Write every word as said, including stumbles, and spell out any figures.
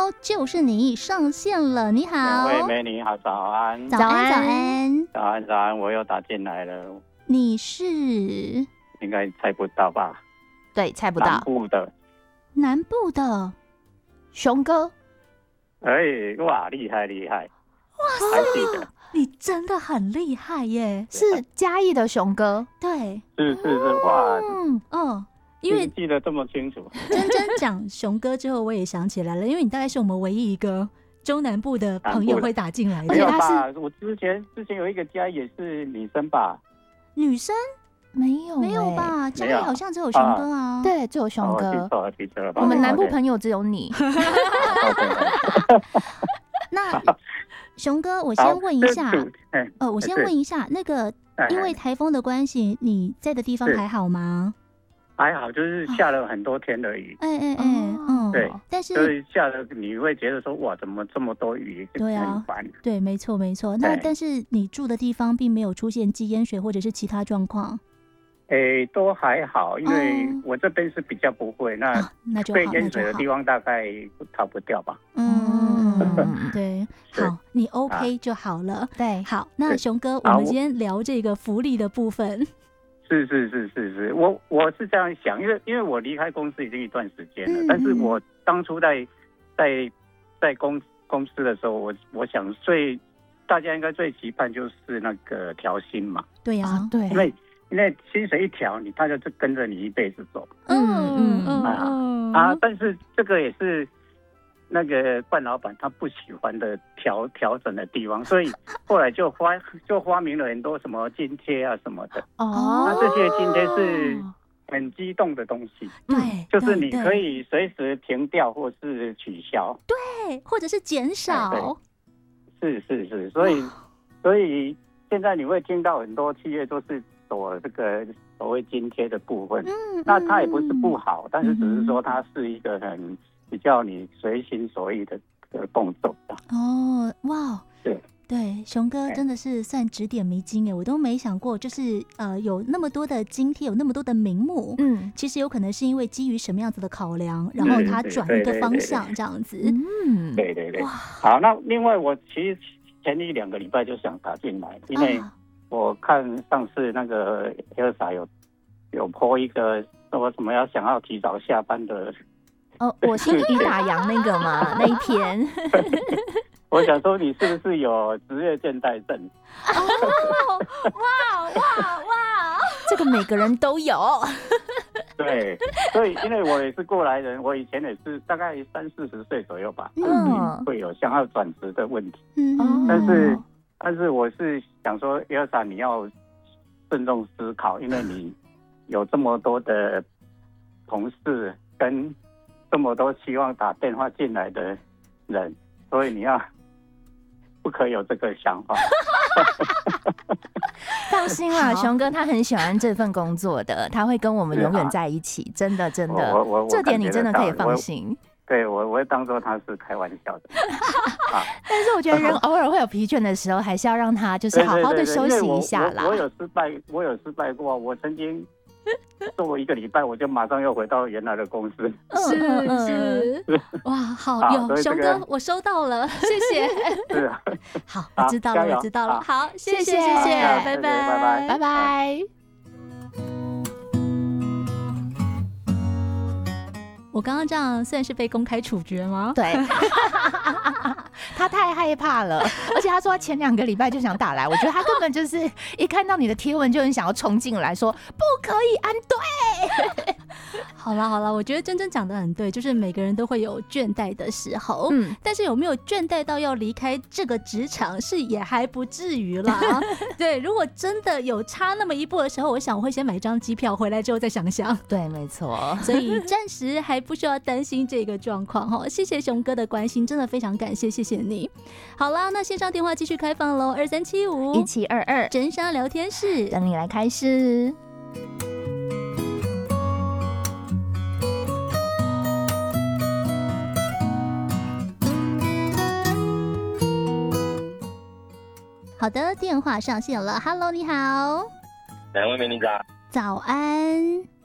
就是你上线了，你好。 两位美女好，早安。 早安，早安， 早安，早安，我又打进来了。 你是？ 应该猜不到吧？ 对，猜不到。 南部的。 南部的熊哥。 哎，哇，厉害厉害！ 哇还记得。 你真的很厉害耶！ 是嘉义的熊哥。 对， 是是是，哇， 嗯哦，因为记得这么清楚。 真真讲熊哥之后，我也想起来了，因为你大概是我们唯一一个中南部的朋友会打进来的， 而且他是我之前之前有一个家也是女生吧？ 女生没有没有吧？嘉义好像只有熊哥啊， 对，只有熊哥。 记错了，记错了。 我们南部朋友只有你。 那熊哥，我先问一下，呃，我先问一下，那个因为台风的关系，你在的地方还好吗？ 还好，就是下了很多天的雨。 哎哎哎，嗯， 对， 但是就是下了，你会觉得说，哇，怎么这么多雨？ 对啊， 烦。 对，没错没错。那但是你住的地方并没有出现积淹水或者是其他状况。 诶，都还好，因为我这边是比较不会，那那就被淹水的地方大概逃不掉吧。 嗯，对，好，你 OK 就好了。对，好，那熊哥，我们今天聊这个福利的部分。 是是是是是，我我是这样想，因为因为我离开公司已经一段时间了，但是我当初在在在公公司的时候，我我想最大家应该最期盼就是那个调薪嘛。 对呀， 对， 因为。因为薪水一调，你他就跟着你一辈子走。 嗯嗯嗯啊啊！但是这个也是那个冠老板他不喜欢的调调整的地方，所以后来就发就发明了很多什么津贴啊什么的。哦，那这些津贴是很激动的东西。 对， 就是你可以随时停掉或是取消。 对，或者是减少。 是是是，所以所以现在你会听到很多企业都是。走这个所谓津贴的部分，嗯，那它也不是不好，嗯、但是只是说它是一个很比较你随心所欲的的动作。 哦，哇， 对对，熊哥真的是算指点迷津哎，我都没想过，就是呃有那么多的津贴，有那么多的名目，嗯，其实有可能是因为基于什么样子的考量，然后他转一个方向这样子， 嗯，对对对，好，那另外我其实前一两个礼拜就想打进来，因为。啊我看上次那个 Elsa 有有 po 一个说什么要想要提早下班的哦，我星期一打烊那个嘛那一篇， 我想说你是不是有职业倦怠症？ 哦，哇哇哇， 这个每个人都有。 对，所以因为我也是过来人，我以前也是大概三四十岁左右吧，嗯，会有想要转职的问题，嗯，但是。但是我是想说 ，Elsa 你要慎重思考，因为你有这么多的同事跟这么多希望打电话进来的人，所以你要不可以有这个想法。 放心啦，熊哥他很喜欢这份工作的，他会跟我们永远在一起，真的真的， 我我我这点你真的可以放心。 对我，我会当做他是开玩笑的。 啊、但是我觉得人偶尔会有疲倦的时候，还是要让他就是好好的休息一下啦。 我, 我, 我有失败，我有失败过。我曾经做一个礼拜，我就马上又回到原来的公司。 是是，哇，好有熊哥，我收到了，谢谢。 是啊， 好，我知道了，我知道了。好，谢谢谢谢，拜拜拜拜拜拜。 我刚刚这样算是被公开处决吗？ 对，他太害怕了，而且他说他前两个礼拜就想打来，我觉得他根本就是一看到你的贴文就很想要冲进来说不可以安对。 好了好了，我觉得真真讲得很对，就是每个人都会有倦怠的时候，嗯，但是有没有倦怠到要离开这个职场，是也还不至于啦。对，如果真的有差那么一步的时候，我想我会先买张机票回来之后再想想。 对，没错， 所以暂时还不需要担心这个状况哈。谢谢熊哥的关心，真的非常感谢，谢谢你。好啦，那线上电话继续开放喽，二三七五一七二二真沙聊天室等你来开始。 好的，电话上线了 ，Hello， 你好， 两位美女早， 早安。